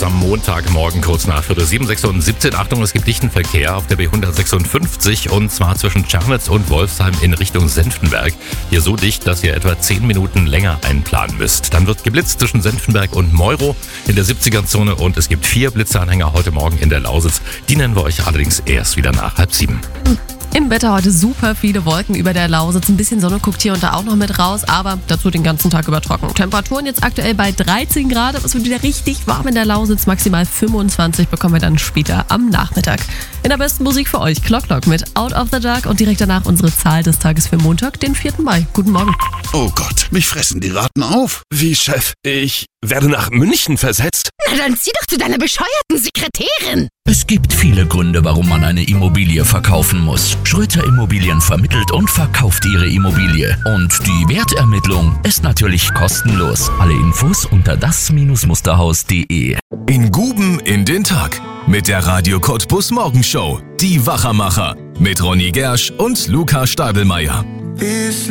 los am Montagmorgen kurz nach 7, 6 und 17. Achtung, es gibt dichten Verkehr auf der B156 und zwar zwischen Tschernitz und Wolfsheim in Richtung Senftenberg. Hier so dicht, dass ihr etwa 10 Minuten länger einplanen müsst. Dann wird geblitzt zwischen Senftenberg und Meuro in der 70er-Zone und es gibt 4 Blitzeanhänger heute Morgen in der Lausitz. Die nennen wir euch allerdings erst wieder nach 6:30. Im Wetter heute super viele Wolken über der Lausitz. Ein bisschen Sonne guckt hier und da auch noch mit raus, aber dazu den ganzen Tag über trocken. Temperaturen jetzt aktuell bei 13 Grad. Es wird wieder richtig warm in der Lausitz. Maximal 25 bekommen wir dann später am Nachmittag. In der besten Musik für euch Clock Clock mit Out of the Dark und direkt danach unsere Zahl des Tages für Montag, den 4. Mai. Guten Morgen. Oh Gott, mich fressen die Ratten auf. Wie, Chef? Ich werde nach München versetzt? Na dann zieh doch zu deiner bescheuerten Sekretärin. Es gibt viele Gründe, warum man eine Immobilie verkaufen muss. Schröter Immobilien vermittelt und verkauft ihre Immobilie. Und die Wertermittlung ist natürlich kostenlos. Alle Infos unter das-musterhaus.de. In Guben in den Tag mit der Radio Cottbus Morgenshow. Die Wachermacher mit Ronny Gersch und Luca Stadelmeier.